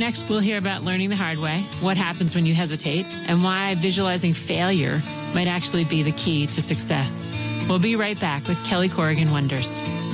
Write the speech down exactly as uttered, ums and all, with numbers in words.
Next, we'll hear about learning the hard way, what happens when you hesitate, and why visualizing failure might actually be the key to success. We'll be right back with Kelly Corrigan Wonders.